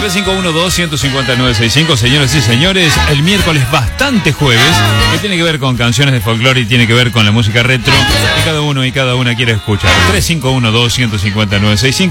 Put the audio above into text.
3512-159-65. Señoras y señores, el miércoles bastante jueves, que tiene que ver con canciones de folclore y tiene que ver con la música retro que cada uno y cada una quiere escuchar. 3512-159-65.